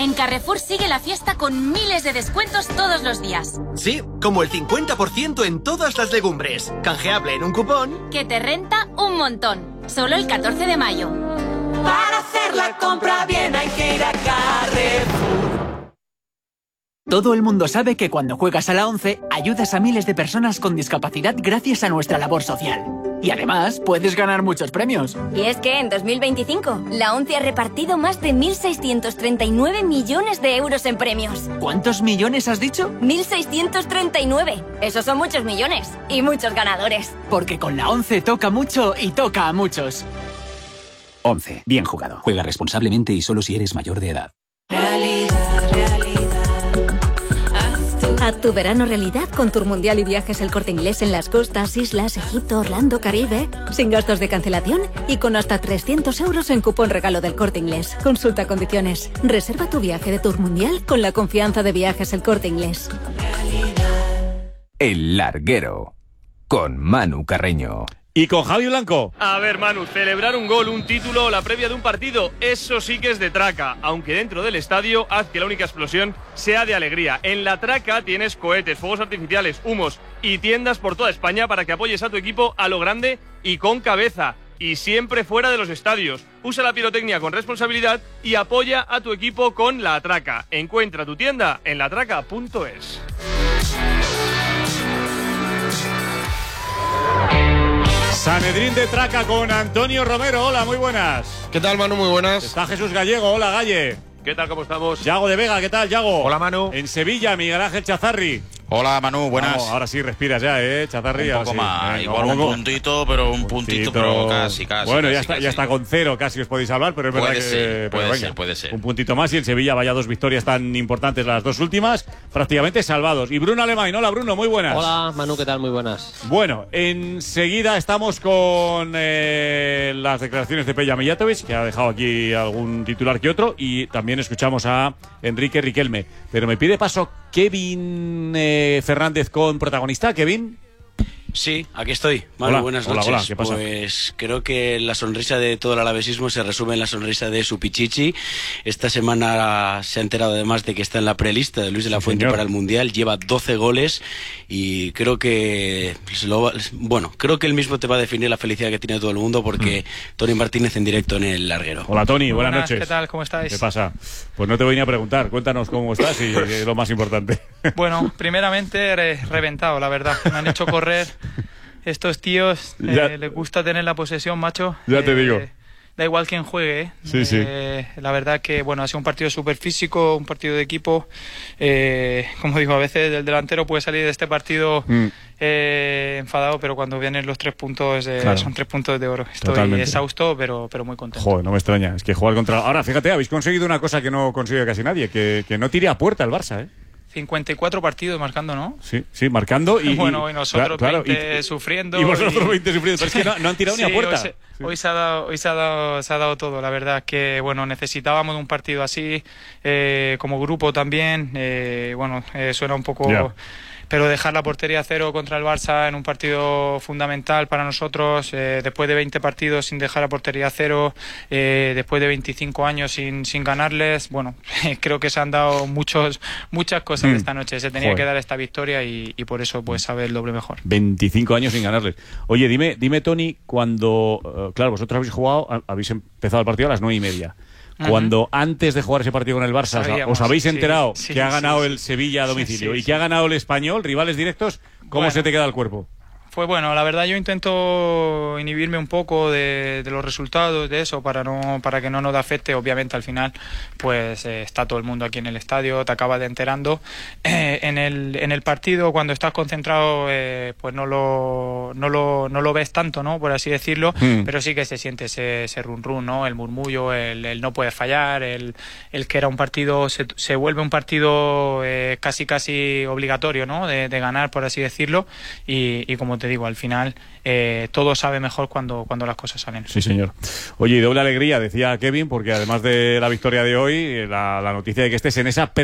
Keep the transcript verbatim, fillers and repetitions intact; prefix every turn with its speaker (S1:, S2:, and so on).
S1: En Carrefour sigue la fiesta con miles de descuentos todos los días.
S2: Sí, como el cincuenta por ciento en todas las legumbres. Canjeable en un cupón
S1: que te renta un montón. Solo el catorce de mayo.
S3: Para hacer la compra bien hay que ir a Carrefour.
S4: Todo el mundo sabe que cuando juegas a la ONCE ayudas a miles de personas con discapacidad gracias a nuestra labor social. Y además, puedes ganar muchos premios.
S5: Y es que en dos mil veinticinco, la ONCE ha repartido más de mil seiscientos treinta y nueve millones de euros en premios.
S4: ¿Cuántos millones has dicho?
S5: mil seiscientos treinta y nueve. Esos son muchos millones. Y muchos ganadores.
S4: Porque con la ONCE toca mucho y toca a muchos.
S6: ONCE. Bien jugado. Juega responsablemente y solo si eres mayor de edad.
S3: Realidad, realidad.
S7: Haz tu verano realidad con Tour Mundial y Viajes El Corte Inglés en las costas, islas, Egipto, Orlando, Caribe. Sin gastos de cancelación y con hasta trescientos euros en cupón regalo del Corte Inglés. Consulta condiciones. Reserva tu viaje de Tour Mundial con la confianza de Viajes El Corte Inglés.
S8: El Larguero, con Manu Carreño.
S9: Y con Javi Blanco.
S10: A ver, Manu, celebrar un gol, un título o la previa de un partido, eso sí que es de traca. Aunque dentro del estadio, haz que la única explosión sea de alegría. En la traca tienes cohetes, fuegos artificiales, humos y tiendas por toda España para que apoyes a tu equipo a lo grande y con cabeza. Y siempre fuera de los estadios. Usa la pirotecnia con responsabilidad y apoya a tu equipo con La Traca. Encuentra tu tienda en latraca punto es.
S9: Sanedrín de Traca con Antonio Romero. Hola, muy buenas.
S11: ¿Qué tal, Manu? Muy buenas.
S9: Está Jesús Gallego. Hola, Galle.
S10: ¿Qué tal? ¿Cómo estamos?
S9: Yago de Vega. ¿Qué tal, Yago?
S11: Hola, Manu.
S9: En Sevilla, Miguel Ángel Chazarri.
S11: Hola, Manu, buenas.
S9: Vamos, ahora sí respiras ya, ¿eh, Chazarri?
S11: Un poco
S9: sí.
S11: más,
S9: eh,
S11: igual
S9: no,
S11: un
S9: poco...
S11: puntito, pero un puntito, puntito, pero casi, casi.
S9: Bueno,
S11: casi,
S9: ya, está,
S11: casi.
S9: ya está con cero, casi os podéis hablar, pero es
S11: puede
S9: verdad que...
S11: Ser, puede
S9: pero
S11: ser,
S9: venga,
S11: puede ser.
S9: Un puntito más y el Sevilla, vaya dos victorias tan importantes, las dos últimas, prácticamente salvados. Y Bruno Alemán, hola Bruno, muy buenas.
S12: Hola Manu, ¿qué tal? Muy buenas.
S9: Bueno, enseguida estamos con eh, las declaraciones de Peja Mijatovic, que ha dejado aquí algún titular que otro, y también escuchamos a Enrique Riquelme. Pero me pide paso Kevin eh, Fernández con protagonista. Kevin.
S13: Sí, aquí estoy. Manu,
S9: hola,
S13: buenas
S9: hola,
S13: noches.
S9: Hola, ¿qué pasa?
S13: Pues creo que la sonrisa de todo el alavesismo se resume en la sonrisa de su Pichichi. Esta semana se ha enterado además de que está en la prelista de Luis de la
S9: sí,
S13: Fuente
S9: señor.
S13: para el Mundial. Lleva doce goles y creo que se lo va, bueno, creo que él mismo te va a definir la felicidad que tiene todo el mundo porque mm. Tony Martínez en directo en El Larguero.
S9: Hola Tony, buenas,
S14: buenas
S9: noches.
S14: ¿Qué tal? ¿Cómo estáis?
S9: ¿Qué pasa? Pues no te voy ni a preguntar. Cuéntanos cómo estás y lo más importante.
S14: Bueno, primeramente re reventado, la verdad. Me han hecho correr. Estos tíos eh, les gusta tener la posesión, macho.
S9: Ya
S14: eh,
S9: te digo.
S14: Da igual quién juegue, ¿eh?
S9: Sí, sí.
S14: Eh, la verdad que, bueno, ha sido un partido súper físico, un partido de equipo. Eh, como digo, a veces el delantero puede salir de este partido mm. eh, enfadado, pero cuando vienen los tres puntos, eh, claro. son tres puntos de oro. Estoy Totalmente. exhausto, pero, pero muy contento.
S9: Joder, no me extraña. Es que jugar contra... Ahora, fíjate, habéis conseguido una cosa que no consigue casi nadie, que, que no tire a puerta el Barça, ¿eh?
S14: cincuenta y cuatro partidos marcando, ¿no?
S9: Sí, sí, marcando y...
S14: Bueno, y nosotros
S9: claro,
S14: veinte
S9: y,
S14: sufriendo.
S9: Y vosotros veinte y... sufriendo, pero es que no, no han tirado sí, ni a puerta.
S14: Hoy, se, sí. hoy, se ha dado, hoy se, ha dado, se ha dado todo, la verdad que, bueno, necesitábamos un partido así, eh, como grupo también, eh, bueno, eh, suena un poco... Yeah. Pero dejar la portería a cero contra el Barça en un partido fundamental para nosotros, eh, después de veinte partidos sin dejar la portería a cero, eh, después de veinticinco años sin, sin ganarles, bueno, creo que se han dado muchos, muchas cosas mm. esta noche. Se tenía Joder. que dar esta victoria y, y por eso pues sabe el doble mejor.
S9: veinticinco años sin ganarles. Oye, dime, dime Tony, cuando, uh, claro, vosotros habéis jugado, habéis empezado el partido a las nueve y media. Cuando antes de jugar ese partido con el Barça Sabíamos, os habéis enterado sí, sí, que ha ganado sí, sí. el Sevilla a domicilio sí, sí, y que ha ganado el Español, rivales directos, ¿cómo bueno. se te queda el cuerpo?
S14: Pues bueno, la verdad yo intento inhibirme un poco de, de los resultados, de eso, para no para que no nos afecte. Obviamente al final pues eh, está todo el mundo aquí en el estadio, te acabas de enterando. Eh, en, el, en el partido, cuando estás concentrado, eh, pues no lo, no, lo, no lo ves tanto, ¿no? Por así decirlo, mm. pero sí que se siente ese, ese run run, ¿no? El murmullo, el, el no poder fallar, el, el que era un partido, se, se vuelve un partido eh, casi casi obligatorio, ¿no? De, de ganar, por así decirlo, y, y como te digo, al final eh, todo sabe mejor cuando, cuando las cosas salen.
S9: Sí, señor. Oye, y doble alegría, decía Kevin, porque además de la victoria de hoy, la, la noticia de que estés en esa